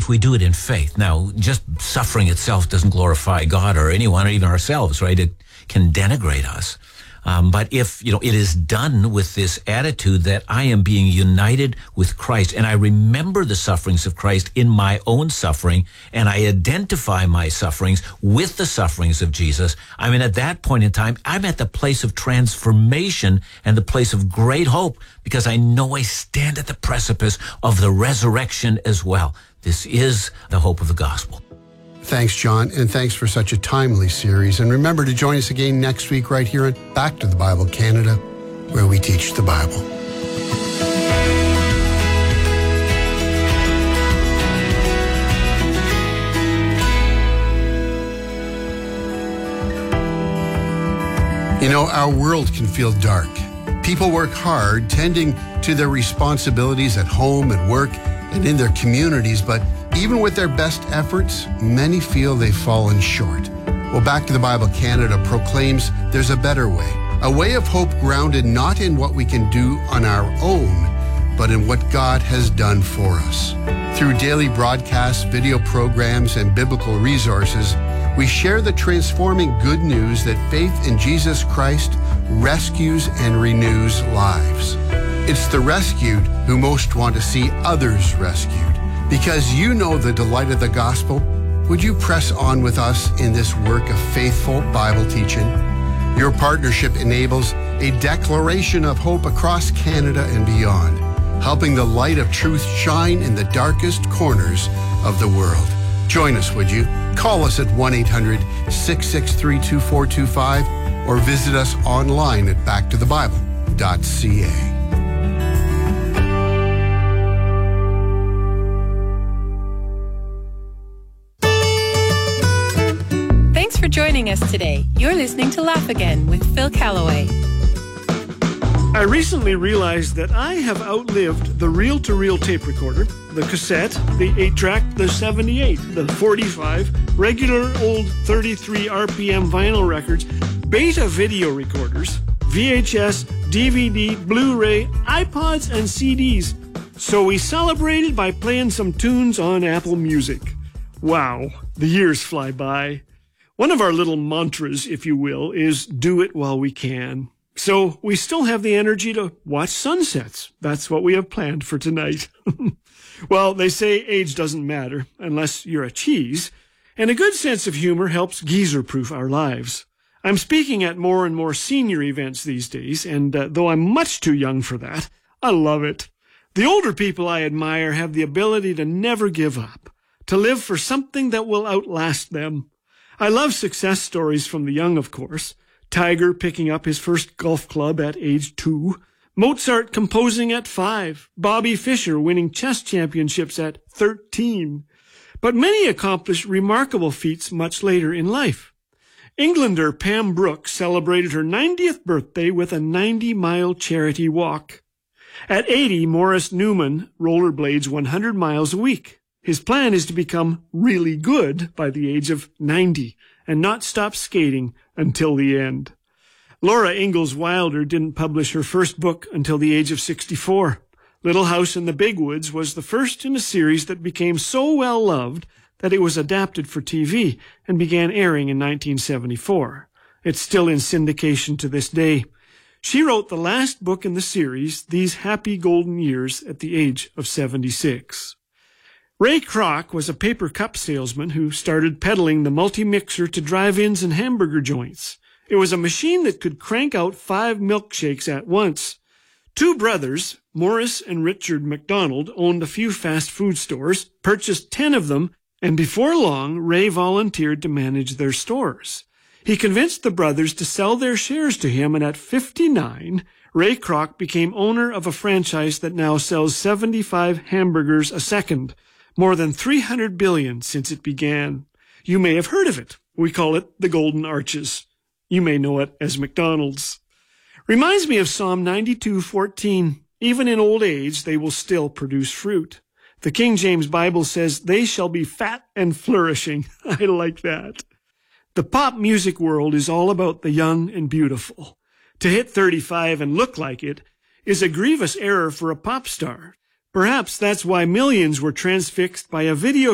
if we do it in faith. Now, just suffering itself doesn't glorify God or anyone or even ourselves, right? It can denigrate us. But if, it is done with this attitude that I am being united with Christ and I remember the sufferings of Christ in my own suffering and I identify my sufferings with the sufferings of Jesus, I mean, at that point in time, I'm at the place of transformation and the place of great hope because I know I stand at the precipice of the resurrection as well. This is the hope of the gospel. Thanks, John, and thanks for such a timely series. And remember to join us again next week right here on Back to the Bible Canada, where we teach the Bible. Our world can feel dark. People work hard, tending to their responsibilities at home and work and in their communities, but even with their best efforts, many feel they've fallen short. Well, Back to the Bible Canada proclaims there's a better way, a way of hope grounded not in what we can do on our own, but in what God has done for us. Through daily broadcasts, video programs, and biblical resources, we share the transforming good news that faith in Jesus Christ rescues and renews lives. It's the rescued who most want to see others rescued. Because you know the delight of the gospel, would you press on with us in this work of faithful Bible teaching? Your partnership enables a declaration of hope across Canada and beyond, helping the light of truth shine in the darkest corners of the world. Join us, would you? Call us at 1-800-663-2425 or visit us online at backtothebible.ca. Thanks for joining us today. You're listening to Laugh Again with Phil Callaway. I recently realized that I have outlived the reel-to-reel tape recorder, the cassette, the 8-track, the 78, the 45, regular old 33 RPM vinyl records, beta video recorders, VHS, DVD, Blu-ray, iPods, and CDs. So we celebrated by playing some tunes on Apple Music. Wow, the years fly by. One of our little mantras, if you will, is do it while we can. So we still have the energy to watch sunsets. That's what we have planned for tonight. Well, they say age doesn't matter unless you're a cheese, and a good sense of humor helps geezer-proof our lives. I'm speaking at more and more senior events these days, and though I'm much too young for that, I love it. The older people I admire have the ability to never give up, to live for something that will outlast them. I love success stories from the young, of course. Tiger picking up his first golf club at age 2, Mozart composing at 5, Bobby Fischer winning chess championships at 13. But many accomplish remarkable feats much later in life. Englander Pam Brooks celebrated her 90th birthday with a 90-mile charity walk. At 80, Morris Newman rollerblades 100 miles a week. His plan is to become really good by the age of 90 and not stop skating until the end. Laura Ingalls Wilder didn't publish her first book until the age of 64. Little House in the Big Woods was the first in a series that became so well loved that it was adapted for TV and began airing in 1974. It's still in syndication to this day. She wrote the last book in the series, These Happy Golden Years, at the age of 76. Ray Kroc was a paper cup salesman who started peddling the multi-mixer to drive-ins and hamburger joints. It was a machine that could crank out 5 milkshakes at once. 2 brothers, Morris and Richard McDonald, owned a few fast food stores, purchased 10 of them, and before long, Ray volunteered to manage their stores. He convinced the brothers to sell their shares to him, and at 59, Ray Kroc became owner of a franchise that now sells 75 hamburgers a second. More than 300 billion since it began. You may have heard of it. We call it the Golden Arches. You may know it as McDonald's. Reminds me of Psalm 92:14. Even in old age, they will still produce fruit. The King James Bible says, they shall be fat and flourishing. I like that. The pop music world is all about the young and beautiful. To hit 35 and look like it is a grievous error for a pop star. Perhaps that's why millions were transfixed by a video